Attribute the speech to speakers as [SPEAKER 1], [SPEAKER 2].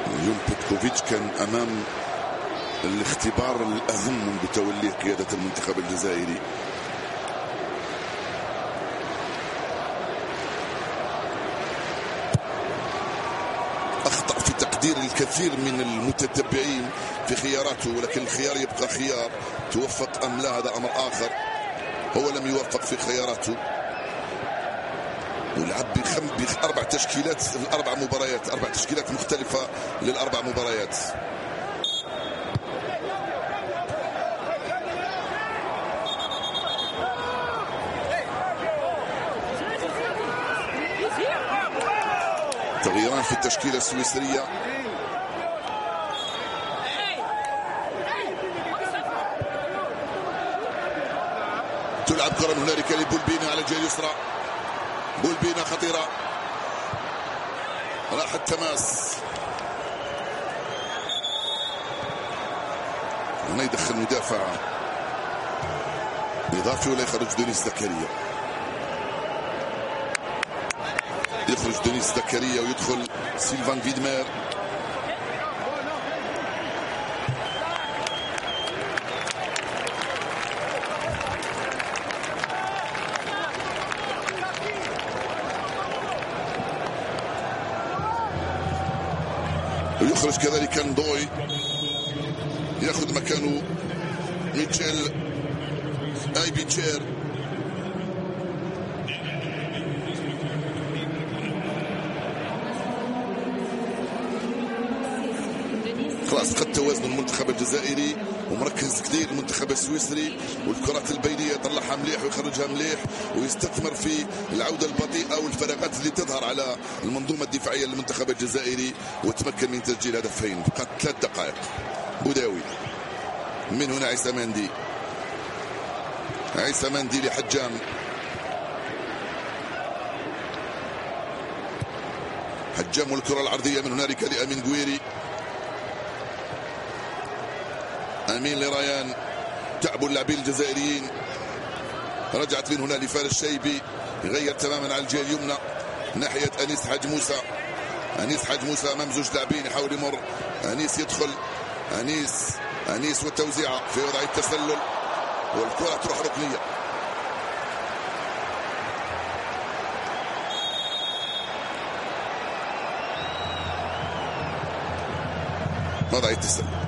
[SPEAKER 1] اليوم بيتكوفيتش كان أمام الاختبار الأهم منذ توليه قيادة المنتخب الجزائري. أخطأ في تقدير الكثير من المتتبعين في خياراته، ولكن الخيار يبقى خيار. توفق أم لا هذا أمر آخر. هو لم يوفق في خياراته، ولعب بأربع تشكيلات الأربع مباريات، 4 تشكيلات مختلفة للأربع مباريات. تغييران في التشكيلة السويسرية. تلعب كرة هنالك لبولبينا على الجهة اليسرى. بولبينا خطيرة، راح التماس. هنا يدخل مدافع إضافي ولا يخرج دونيس زكريا. يخرج دونيس زكريا ويدخل سيلفان فيدمير. ويخرج كذلك ندوي، ياخذ مكانه ميتشيل ايبيتشير. خلاص قد توازن المنتخب الجزائري ومركز كثير المنتخب السويسري، والكرات البينيه يطلعها مليح ويخرجها مليح، ويستثمر في العوده البطيئه والفراغات اللي تظهر على المنظومه الدفاعيه للمنتخب الجزائري، وتمكن من تسجيل هدفين. بقت 3 دقائق. بوداوي من هنا عيسى مندي. عيسى مندي لحجام. حجام والكره العرضيه من هنالك لامين قويري. امين لريان. تعبوا اللاعبين الجزائريين. رجعت من هنا لفارس شيبي، يغير تماما على الجهه اليمنى ناحيه انيس حاج موسى. انيس حاج موسى امام زوج لاعبين، يحاول يمر. انيس يدخل. انيس والتوزيعه في وضع التسلل، والكره تروح ركنيه. وضع التسلل.